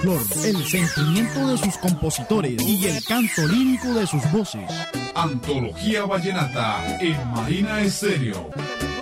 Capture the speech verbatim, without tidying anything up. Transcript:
el sentimiento de sus compositores y el canto lírico de sus voces. Antología Vallenata en Marina Estéreo.